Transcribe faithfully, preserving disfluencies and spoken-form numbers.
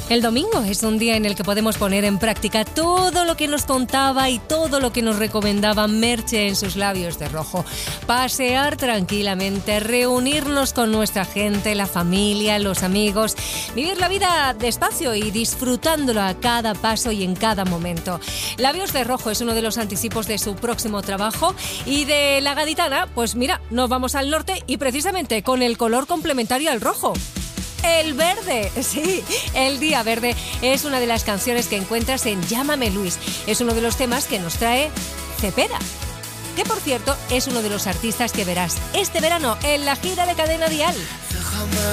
El domingo es un día en el que podemos poner en práctica todo lo que nos contaba y todo lo que nos recomendaba Merche en sus labios de rojo. Pasear tranquilamente, reunirnos con nuestra gente, la familia, los amigos, vivir la vida despacio y disfrutándolo a cada paso y en cada momento. Labios de rojo es uno de los anticipos de su próximo trabajo, y de La Gaditana, pues mira, nos vamos al norte y precisamente con el color complementario al rojo. El verde, sí, el día verde es una de las canciones que encuentras en Llámame Luis. Es uno de los temas que nos trae Cepeda, que por cierto es uno de los artistas que verás este verano en la gira de Cadena Dial.